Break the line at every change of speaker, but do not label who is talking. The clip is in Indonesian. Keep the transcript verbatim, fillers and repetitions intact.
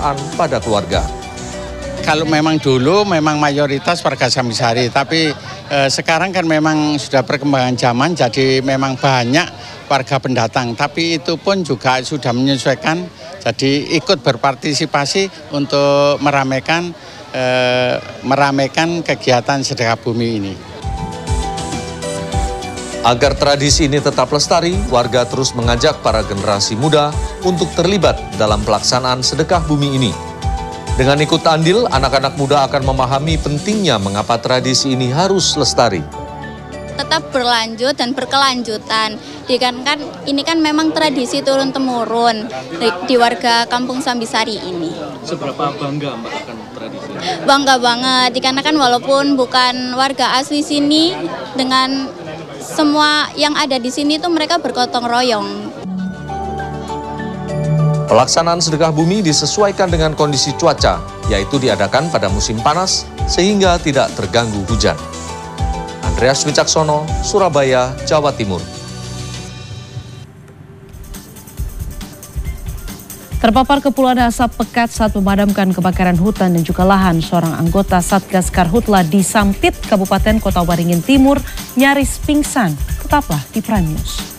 kepercayaan pada keluarga.
Kalau memang dulu memang mayoritas warga Sambisari, tapi eh, sekarang kan memang sudah perkembangan zaman, jadi memang banyak warga pendatang. Tapi itu pun juga sudah menyesuaikan, jadi ikut berpartisipasi untuk meramaikan eh, meramaikan kegiatan sedekah bumi ini.
Agar tradisi ini tetap lestari, warga terus mengajak para generasi muda untuk terlibat dalam pelaksanaan sedekah bumi ini. Dengan ikut andil, anak-anak muda akan memahami pentingnya mengapa tradisi ini harus lestari.
Tetap berlanjut dan berkelanjutan. Dikarenakan ini kan memang tradisi turun-temurun di, di warga Kampung Sambisari ini.
Seberapa bangga Mbak akan tradisi ini?
Bangga banget, dikarenakan walaupun bukan warga asli sini, dengan semua yang ada di sini tuh mereka bergotong royong.
Pelaksanaan sedekah bumi disesuaikan dengan kondisi cuaca, yaitu diadakan pada musim panas sehingga tidak terganggu hujan. Andreas Wicaksono, Surabaya, Jawa Timur.
Terpapar kepulan asap pekat saat memadamkan kebakaran hutan dan juga lahan, seorang anggota Satgas Karhutla di Sampit, Kabupaten Kota Waringin Timur, nyaris pingsan. Tetaplah di Prime News.